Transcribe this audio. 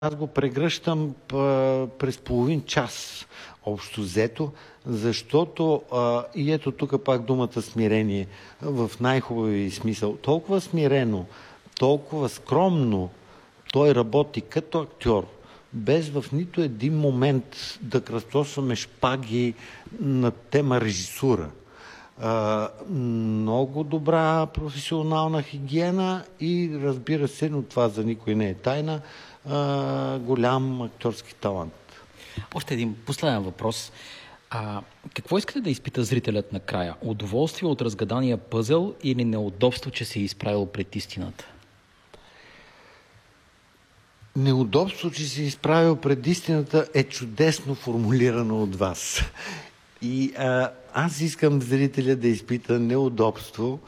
Аз го прегръщам през половин час, общо взето, защото, и ето тук пак думата смирение, в най-хубави смисъл, толкова смирено, толкова скромно той работи като актьор, без в нито един момент да кръстосваме шпаги на тема режисура. Много добра професионална хигиена и, разбира се, но това за никой не е тайна, голям актьорски талант. Още един последен въпрос. Какво искате да изпита зрителят накрая? Удоволствие от разгадания пъзел или неудобство, че се е изправил пред истината? Неудобство, че се е изправил пред истината, е чудесно формулирано от вас. И аз искам зрителя да изпита неудобство,